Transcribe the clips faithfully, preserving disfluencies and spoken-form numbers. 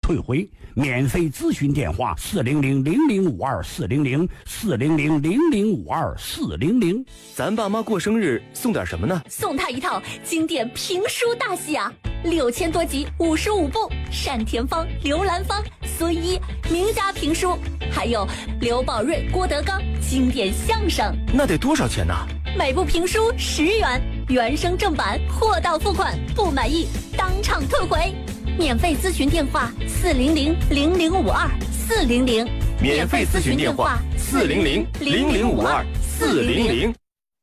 退回。免费咨询电话：四零零零零五二四零零四零零零零五二四零零。 咱爸妈过生日送点什么呢？ 送他一套经典评书大戏啊，六千多集，五十五部，单田芳、刘兰芳、孙一名家评书，还有刘宝瑞、郭德纲经典相声。 那得多少钱呢？ 每部评书十元，原声正版，货到付款，不满意当场退回。免费咨询电话：四零零零零五二四零零。 免费咨询电话：四零零零零五二四零零。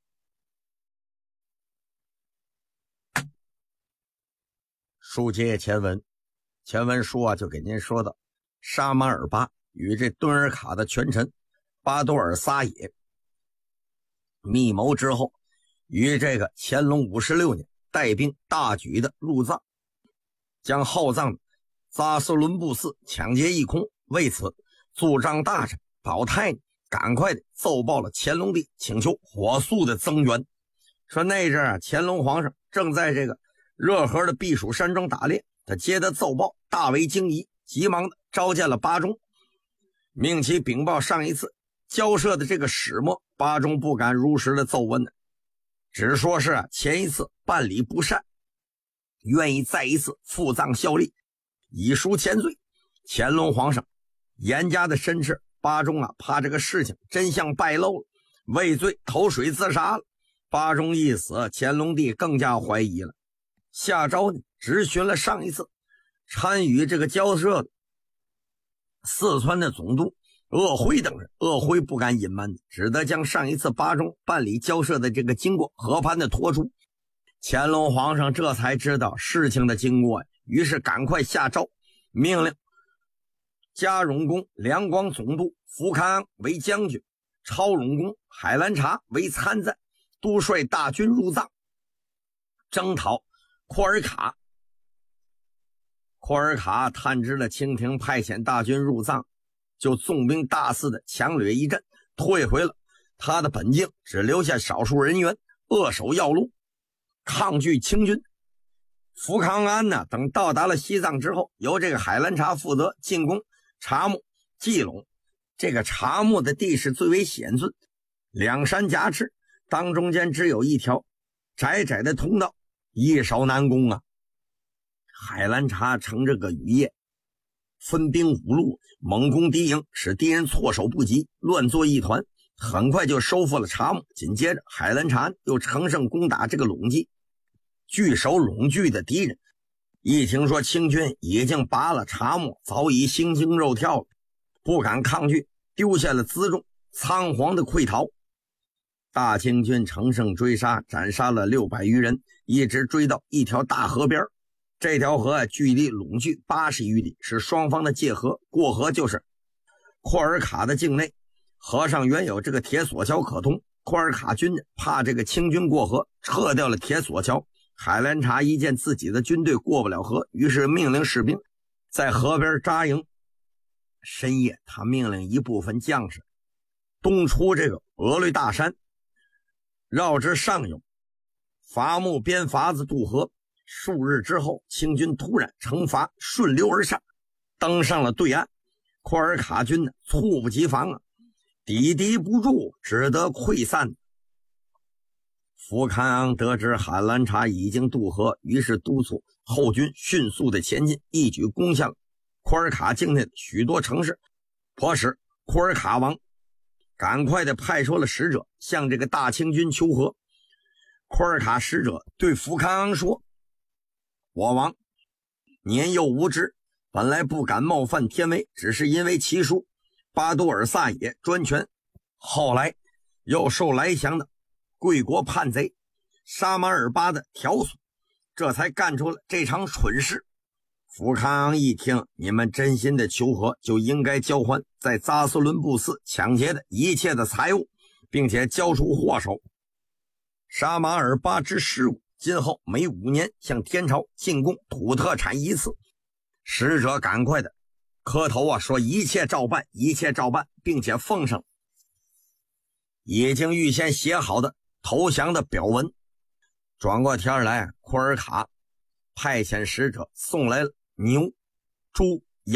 书接前文，前文书啊就给您说到，沙马尔巴与这敦尔卡的权臣巴多尔撒野密谋之后，于这个乾隆五十六年带兵大举的入藏，将后藏的扎斯伦布寺抢劫一空。为此，驻藏大臣保泰赶快的奏报了乾隆帝，请求火速的增援。说那阵啊，乾隆皇上正在这个热河的避暑山庄打猎，他接到奏报，大为惊疑，急忙的召见了巴中，命其禀报上一次交涉的这个始末。巴中不敢如实的奏问的，只说是啊前一次办理不善，愿意再一次赴藏效力，以赎前罪。乾隆皇上严加的申斥，巴中啊怕这个事情真相败露了，畏罪投水自杀了。巴中一死，乾隆帝更加怀疑了，下诏呢质询了上一次参与这个交涉的四川的总督鄂辉等人。鄂辉不敢隐瞒，只得将上一次巴中办理交涉的这个经过和盘的托出。乾隆皇上这才知道事情的经过，于是赶快下诏，命令加荣宫两广总督福康安为将军，超荣宫海兰察为参赞，督率大军入藏，征讨库尔卡。库尔卡探知了清廷派遣大军入藏，就纵兵大肆的强掠一阵，退回了他的本境，只留下少数人员扼守要路，抗拒清军。福康安呢等到达了西藏之后，由这个海兰察负责进攻察木、季陇。这个察木的地势最为险峻，两山夹峙，当中间只有一条窄窄的通道，易守难攻啊。海兰察乘这个雨夜分兵五路，猛攻敌营，使敌人措手不及，乱作一团，很快就收复了察木。紧接着海兰察又乘胜攻打这个陇记，据守陇距的敌人一听说清军已经拔了察木，早已心惊肉跳了，不敢抗拒，丢下了辎重，仓皇的溃逃。大清军乘胜追杀，斩杀了六百余人，一直追到一条大河边。这条河啊，距离陇距八十余里，是双方的界河，过河就是库尔卡的境内。河上原有这个铁索桥可通，库尔卡军怕这个清军过河，撤掉了铁索桥。海兰察一见自己的军队过不了河，于是命令士兵在河边扎营。深夜，他命令一部分将士东出这个额律大山，绕之上游，伐木编筏子渡河。数日之后，清军突然乘筏顺流而上，登上了对岸。库尔卡军呢猝不及防啊，抵敌不住，只得溃散。福康安得知海兰察已经渡河，于是督促后军迅速的前进，一举攻向库尔卡境内的许多城市，迫使库尔卡王赶快的派出了使者向这个大清军求和。库尔卡使者对福康安说：我王年幼无知，本来不敢冒犯天威，只是因为其叔巴多尔萨也专权，后来又受来降的贵国叛贼沙马尔巴的挑唆，这才干出了这场蠢事。福康安一听，你们真心的求和，就应该交还在扎斯伦布寺抢劫的一切的财物，并且交出祸首。沙马尔巴之事务今后每五年向天朝进贡土特产一次。使者赶快的磕头啊，说一切照办，一切照办，并且奉上已经预先写好的投降的表文。转过天来，库尔卡派遣使者送来了牛、猪、